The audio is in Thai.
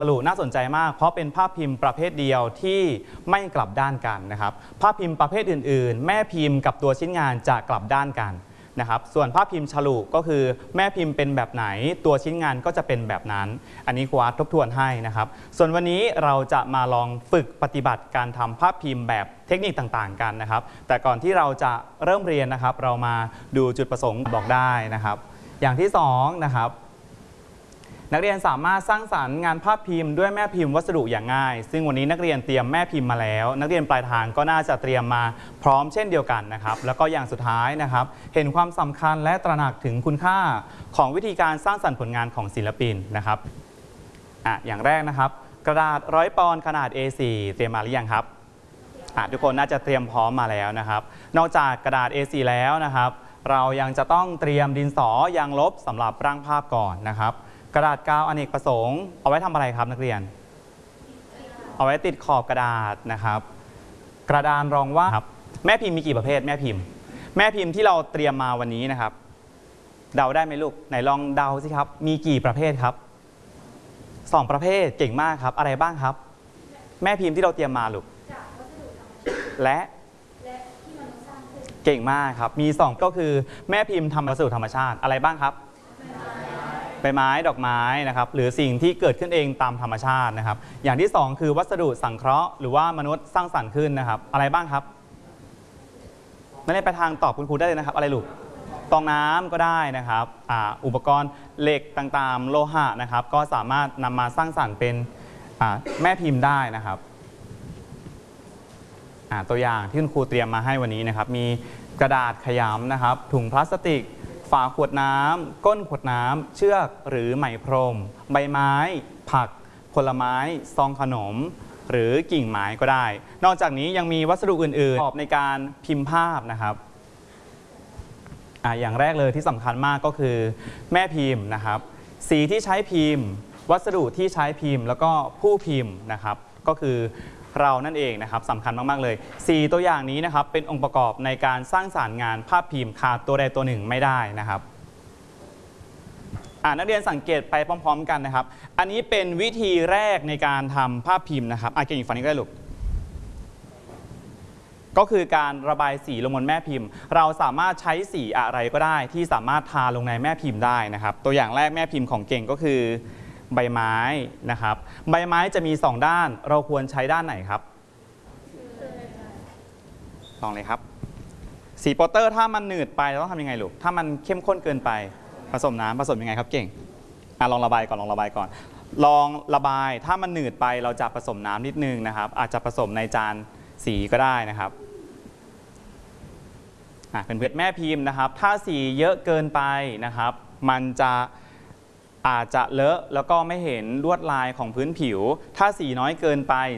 ฉลุน่าสนใจมากเพราะเป็นภาพพิมพ์ประเภทเดียวที่ไม่กลับด้านกันนะครับภาพพิมพ์ประเภทอื่นๆแม่พิมพ์กับตัวชิ้นงานจะกลับด้านกันนะครับส่วนภาพพิมพ์ฉลุก็คือแม่พิมพ์เป็นแบบไหนตัวชิ้นงานก็จะเป็นแบบนั้นอันนี้ครูอาร์ตทบทวนให้นะครับส่วนวันนี้เราจะมาลองฝึกปฏิบัติการทำภาพพิมพ์แบบเทคนิคต่างๆกันนะครับแต่ก่อนที่เราจะเริ่มเรียนนะครับเรามาดูจุดประสงค์บอกได้นะครับอย่างที่2นะครับนักเรียนสามารถสร้างสรรค์งานภาพพิมพ์ด้วยแม่พิมพ์วัสดุอย่างง่ายซึ่งวันนี้นักเรียนเตรียมแม่พิมพ์มาแล้วนักเรียนปลายทางก็น่าจะเตรียมมาพร้อมเช่นเดียวกันนะครับแล้วก็อย่างสุดท้ายนะครับเห็นความสำคัญและตระหนักถึงคุณค่าของวิธีการสร้างสรรค์ผลงานของศิลปินนะครับอย่างแรกนะครับกระดาษ100 ปอนด์ขนาด A4 เตรียมมาหรือยังครับทุกคนน่าจะเตรียมพร้อมมาแล้วนะครับนอกจากกระดาษ A4 แล้วนะครับเรายังจะต้องเตรียมดินสอยางลบสำหรับร่างภาพก่อนนะครับกระดาษกาวอเนกประสงค์เอาไว้ทำอะไรครับนักเรียนเอาไว้ติดขอบกระดาษนะครับกระดานรองว่างครับแม่พิมพ์มีกี่ประเภทแม่พิมพ์ที่เราเตรียมมาวันนี้นะครับเดาได้ไหมลูกไหนลองเดาสิครับมีกี่ประเภทครับ2 ประเภทเก่งมากครับอะไรบ้างครับแม่พิมพ์ที่เราเตรียมมาลูกและเก่งมากครับมี2ก็คือแม่พิมพ์ทำวัสดุธรรมชาติอะไรบ้างครับใบไม้ดอกไม้นะครับหรือสิ่งที่เกิดขึ้นเองตามธรรมชาตินะครับอย่างที่2คือวัสดุสังเคราะห์หรือว่ามนุษย์สร้างสรรค์ขึ้นนะครับอะไรบ้างครับไม่ได้ไปทางตอบคุณครูได้เลยนะครับอะไรลูกฟองน้ำก็ได้นะครับอุปกรณ์เหล็กต่างๆโลหะนะครับก็สามารถนำมาสร้างสรรค์เป็นแม่พิมพ์ได้นะครับตัวอย่างที่คุณครูเตรียมมาให้วันนี้นะครับมีกระดาษขยำนะครับถุงพลาสติกฝาขวดน้ำก้นขวดน้ำเชือกหรือไหมพรมใบไม้ผักผลไม้ซองขนมหรือกิ่งไม้ก็ได้นอกจากนี้ยังมีวัสดุอื่นๆประกอบในการพิมพ์ภาพนะครับอย่างแรกเลยที่สำคัญมากก็คือแม่พิมพ์นะครับสีที่ใช้พิมพ์วัสดุที่ใช้พิมพ์แล้วก็ผู้พิมพ์นะครับก็คือเรานั่นเองนะครับสำคัญมากๆเลย4ตัวอย่างนี้นะครับเป็นองค์ประกอบในการสร้างสรรค์งานภาพพิมพ์ขาดตัวใดตัวหนึ่งไม่ได้นะครับนักเรียนสังเกตไปพร้อมๆกันนะครับอันนี้เป็นวิธีแรกในการทำภาพพิมพ์นะครับเก่งอีกฝั่งนี้ก็ได้ลูกก็คือการระบายสีลงบนแม่พิมพ์เราสามารถใช้สีอะไรก็ได้ที่สามารถทาลงในแม่พิมพ์ได้นะครับตัวอย่างแรกแม่พิมพ์ของเก่งก็คือใบไม้นะครับใบไม้จะมี2ด้านเราควรใช้ด้านไหนครับลองเลยครับสีโปสเตอร์ถ้ามันหนืดไปเราต้องทำยังไงลูกถ้ามันเข้มข้นเกินไปผสมน้ำผสมยังไงครับเก่งลองระบายก่อนลองระบายถ้ามันหนืดไปเราจะผสมน้ำนิดนึงนะครับอาจจะผสมในจานสีก็ได้นะครับเป็นแม่พิมพ์นะครับถ้าสีเยอะเกินไปนะครับมันจะอาจจะเลอะแล้วก็ไม่เห็นลวดลายของพื้นผิวถ้าสีน้อยเกินไป